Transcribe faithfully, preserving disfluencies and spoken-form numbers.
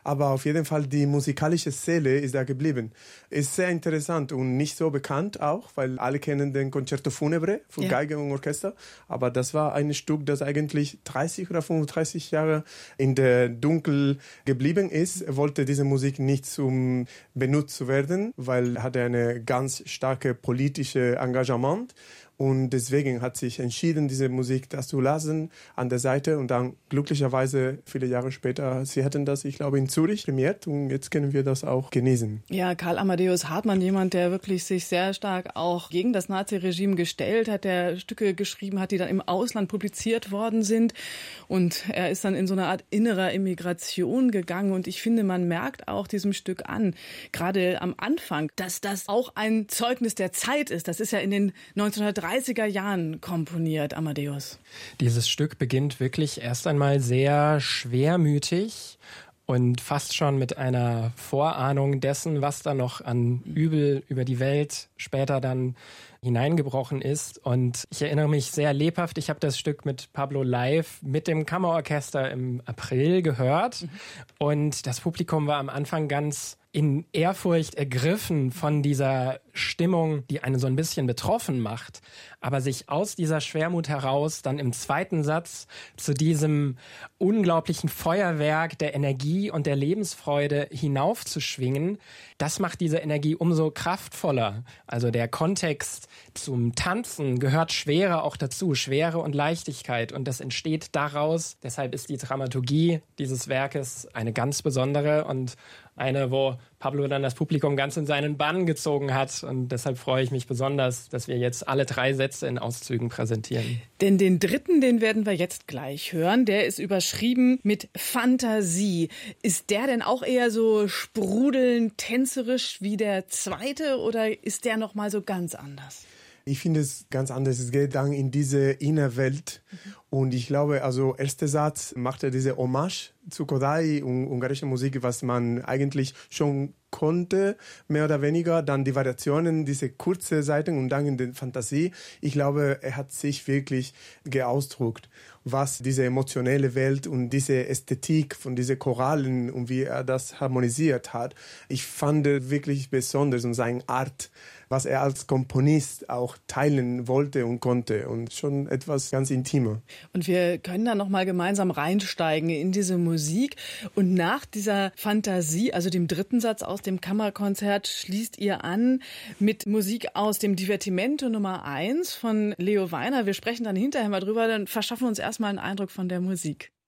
aber auf jeden Fall die musikalische Seele ist da geblieben. Ist sehr interessant und nicht so bekannt auch, weil alle kennen den Concerto Funebre für ja. Geige und Orchester, aber das war ein Stück, das eigentlich dreißig oder fünfunddreißig Jahre in der Dunkel geblieben ist. Er wollte diese Musik nicht zum benutzt werden, weil er hatte eine ganz starke politische Engagement. Und deswegen hat sich entschieden, diese Musik das zu lassen an der Seite. Und dann glücklicherweise viele Jahre später, sie hatten das, ich glaube, in Zürich prämiert. Und jetzt können wir das auch genießen. Ja, Karl Amadeus Hartmann, jemand, der wirklich sich sehr stark auch gegen das Naziregime gestellt hat, der Stücke geschrieben hat, die dann im Ausland publiziert worden sind. Und er ist dann in so eine Art innerer Immigration gegangen. Und ich finde, man merkt auch diesem Stück an, gerade am Anfang, dass das auch ein Zeugnis der Zeit ist. Das ist ja in den neunzehnhundertdreißiger Jahren komponiert, Amadeus. Dieses Stück beginnt wirklich erst einmal sehr schwermütig und fast schon mit einer Vorahnung dessen, was da noch an Übel über die Welt später dann hineingebrochen ist. Und ich erinnere mich sehr lebhaft, ich habe das Stück mit Pablo live mit dem Kammerorchester im April gehört. Mhm. Und das Publikum war am Anfang ganz in Ehrfurcht ergriffen von dieser Stimmung, die einen so ein bisschen betroffen macht, aber sich aus dieser Schwermut heraus dann im zweiten Satz zu diesem unglaublichen Feuerwerk der Energie und der Lebensfreude hinaufzuschwingen, das macht diese Energie umso kraftvoller. Also der Kontext zum Tanzen gehört Schwere auch dazu, Schwere und Leichtigkeit, und das entsteht daraus. Deshalb ist die Dramaturgie dieses Werkes eine ganz besondere und eine, wo Pablo dann das Publikum ganz in seinen Bann gezogen hat. Und deshalb freue ich mich besonders, dass wir jetzt alle drei Sätze in Auszügen präsentieren. Denn den dritten, den werden wir jetzt gleich hören. Der ist überschrieben mit Fantasie. Ist der denn auch eher so sprudelnd, tänzerisch wie der zweite oder ist der noch mal so ganz anders? Ich finde es ganz anders. Es geht dann in diese Innerwelt. Mhm. Und ich glaube, also erster Satz macht er diese Hommage zu Kodály und ungarische Musik, was man eigentlich schon konnte, mehr oder weniger. Dann die Variationen, diese kurze Seiten und dann in der Fantasie. Ich glaube, er hat sich wirklich geausdrückt, was diese emotionelle Welt und diese Ästhetik von diesen Choralen und wie er das harmonisiert hat. Ich fand wirklich besonders und seine Art, was er als Komponist auch teilen wollte und konnte, und schon etwas ganz Intimer. Und wir können da noch mal gemeinsam reinsteigen in diese Musik. Und nach dieser Fantasie, also dem dritten Satz aus dem Kammerkonzert, schließt ihr an mit Musik aus dem Divertimento Nummer eins von Leo Weiner. Wir sprechen dann hinterher mal drüber, dann verschaffen wir uns erstmal einen Eindruck von der Musik.